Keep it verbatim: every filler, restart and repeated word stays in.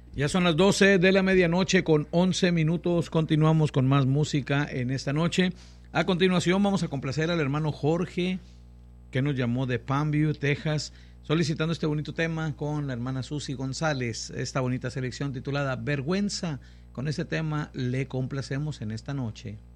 Ya son las doce de la medianoche con once minutos. Continuamos con más música en esta noche. A continuación vamos a complacer al hermano Jorge, que nos llamó de Palmview, Texas, solicitando este bonito tema con la hermana Susi González. Esta bonita selección titulada Vergüenza. Con este tema le complacemos en esta noche.